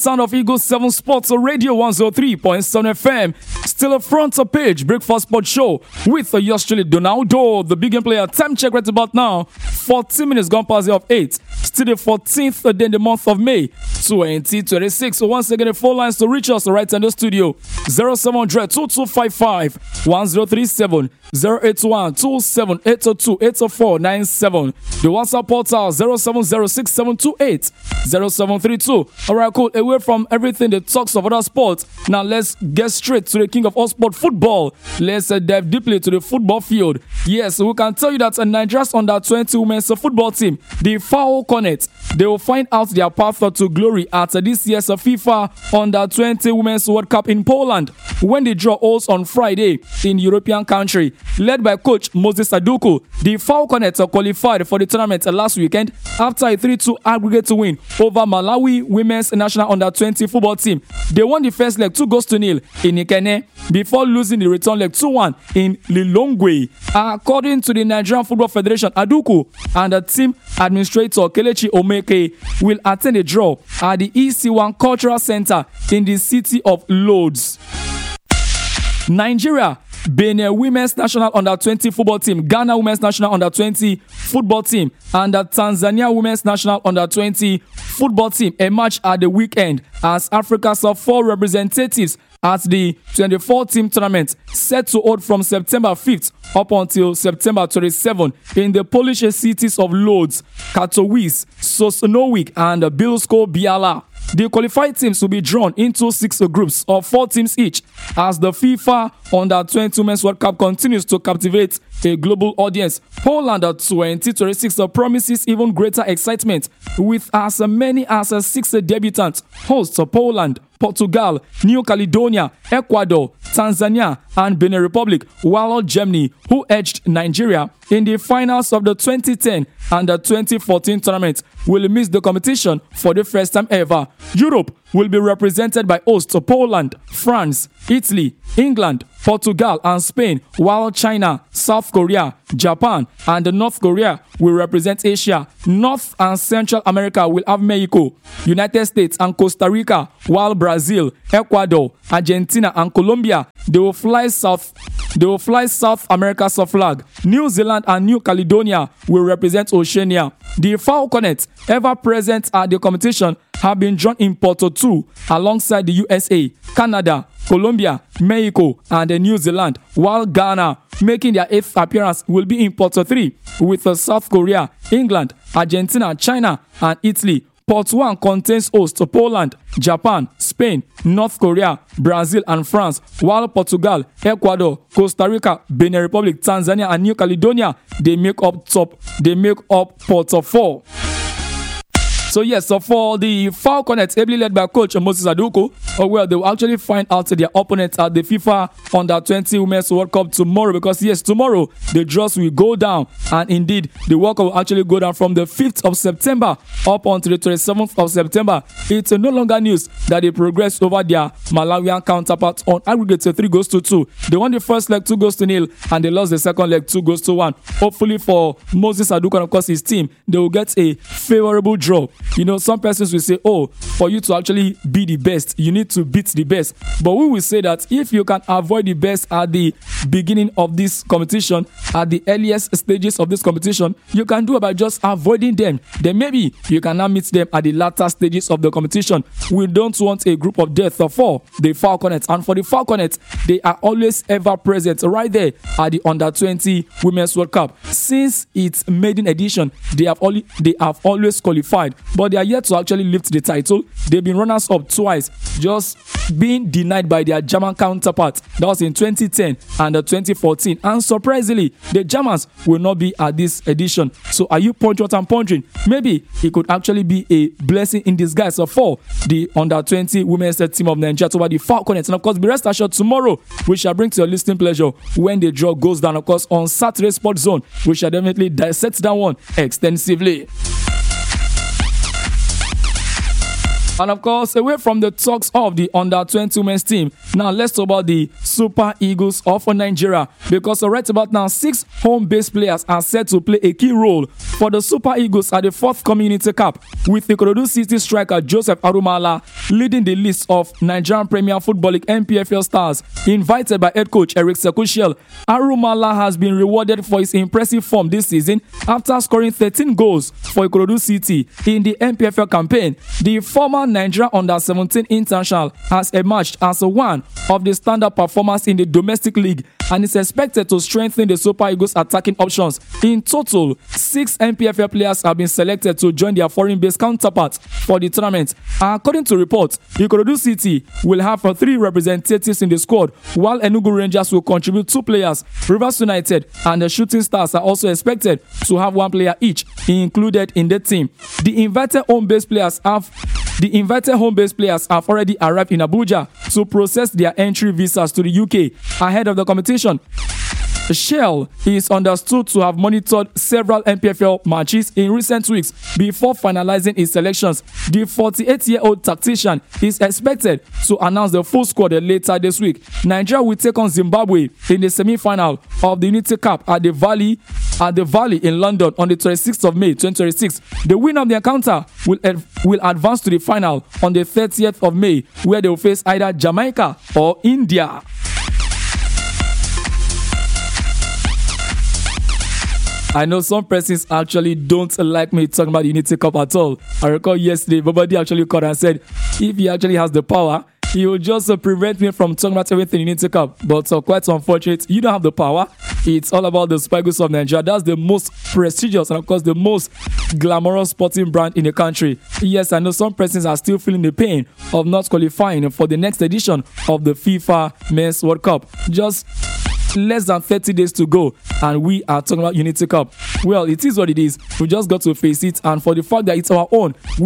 Sound of Eagle 7 Sports Radio 103.7 FM. Still a front page breakfast sport show with yours truly Donaldo, the big game player. Time check right about now. 14 minutes gone past the of 8. Still the 14th day in the month of May 2026. So once again, the phone lines to reach us right in the studio 0700 2255 1037 081 27802 80497. The WhatsApp portal 0706728 0732. Alright, cool. Away from everything that talks of other sports, now let's get straight to the king of all sport, football. Let's dive deeply to the football field. Yes, we can tell you that Nigeria's under-20 women's football team, the Falconets, they will find out their path to glory at this year's FIFA Under-20 Women's World Cup in Poland when the draw holds on Friday in European country. Led by coach Moses Aduku, the Falconets qualified for the tournament last weekend after a 3-2 aggregate win over Malawi women's national under-20 football team. They won the first leg 2-0 in Ikene before losing the return leg 2-1 in Lilongwe. According to the Nigerian Football Federation, Aduku and the team administrator Kelechi Omeke will attend a draw at the EC1 Cultural Center in the city of Lodz. Nigeria, Benin women's national under-20 football team, Ghana women's national under-20 football team, and the Tanzania women's national under-20 football team emerged at the weekend as Africa's 4 representatives at the 24-team tournament set to hold from September 5th up until September 27 in the Polish cities of Lodz, Katowice, Sosnowiec, and Bielsko-Biała. The qualified teams will be drawn into 6 groups of 4 teams each as the FIFA Under-20 Women's World Cup continues to captivate a global audience. Poland 2026 promises even greater excitement with as many as 6 debutants hosts Poland, Portugal, New Caledonia, Ecuador, Tanzania, and Benin Republic, while Germany, who edged Nigeria in the finals of the 2010 and the 2014 tournament, will miss the competition for the first time ever. Europe will be represented by hosts Poland, France, Italy, England, Portugal, and Spain, while China, South Korea, Japan, and North Korea will represent Asia. North and Central America will have Mexico, United States, and Costa Rica, while Brazil, Ecuador, Argentina, and Colombia, they will fly South America's flag. New Zealand and New Caledonia will represent Oceania. The Falconets, ever present at the competition, have been drawn in Porto 2 alongside the USA, Canada, Colombia, Mexico, and New Zealand, while Ghana, making their 8th appearance, will be in Porto 3 with South Korea, England, Argentina, China, and Italy. Port 1 contains hosts Poland, Japan, Spain, North Korea, Brazil, and France, while Portugal, Ecuador, Costa Rica, Benin Republic, Tanzania, and New Caledonia, they make up Port 4. So yes, so for the Falconets, ably led by coach Moses Aduku, they will actually find out their opponents at the FIFA Under-20 Women's World Cup tomorrow, because yes, tomorrow the draws will go down, and indeed the World Cup will actually go down from the 5th of September up until the 27th of September. It's no longer news that they progressed over their Malawian counterparts on aggregate 3-2. They won the first leg 2-0, and they lost the second leg 2-1. Hopefully for Moses Aduku and of course his team, they will get a favorable draw. You know, some persons will say, for you to actually be the best, you need to beat the best. But we will say that if you can avoid the best at the beginning of this competition, at the earliest stages of this competition, you can do it by just avoiding them. Then maybe you can now meet them at the latter stages of the competition. We don't want a group of death for the Falconets. And for the Falconets, they are always ever present right there at the Under-20 Women's World Cup. Since its maiden edition, they have always qualified, but they are yet to actually lift the title. They've been runners-up twice, just being denied by their German counterpart. That was in 2010 and 2014. And surprisingly, the Germans will not be at this edition. So are you pondering what I'm pondering? Maybe it could actually be a blessing in disguise for the Under-20 women's team of Nigeria over the Falconets. And of course, be rest assured, tomorrow we shall bring to your listening pleasure when the draw goes down. Of course, on Saturday Sports Zone, we shall definitely dissect that one extensively. And of course, away from the talks of the under-20 women's team, now let's talk about the Super Eagles of Nigeria. Because right about now, 6 home-based players are set to play a key role for the Super Eagles at the forthcoming Unity Cup, with Ikorodu City striker Joseph Arumala leading the list of Nigerian Premier Football League NPFL stars invited by head coach Eric Sekushel. Arumala has been rewarded for his impressive form this season after scoring 13 goals for Ikorodu City in the NPFL campaign. The former Nigeria Under-17 international has emerged as one of the standout performers in the domestic league and is expected to strengthen the Super Eagles' attacking options. In total, 6 NPFL players have been selected to join their foreign-based counterparts for the tournament. According to reports, Ikorodu City will have 3 representatives in the squad, while Enugu Rangers will contribute 2 players. Rivers United and the Shooting Stars are also expected to have 1 player each included in the team. The invited home-based players have already arrived in Abuja to process their entry visas to the UK ahead of the competition. Shell is understood to have monitored several NPFL matches in recent weeks before finalizing his selections. The 48-year-old tactician is expected to announce the full squad later this week. Nigeria will take on Zimbabwe in the semi-final of the Unity Cup at the Valley in London on the 26th of May 2026. The winner of the encounter will advance to the final on the 30th of May, where they will face either Jamaica or India. I know some persons actually don't like me talking about the Unity Cup at all. I recall yesterday, Babadi actually called and said if he actually has the power, he will just prevent me from talking about everything in Unity Cup. But quite unfortunate, you don't have the power. It's all about the Super Eagles of Nigeria. That's the most prestigious and, of course, the most glamorous sporting brand in the country. Yes, I know some persons are still feeling the pain of not qualifying for the next edition of the FIFA Men's World Cup. Just less than 30 days to go and we are talking about Unity Cup. Well, it is what it is. We just got to face it, and for the fact that it's our own,